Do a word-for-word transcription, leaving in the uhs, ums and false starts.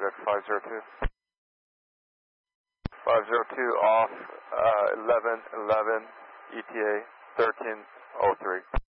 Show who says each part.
Speaker 1: at five zero two. five zero two off, uh, eleven eleven, E T A thirteen oh three.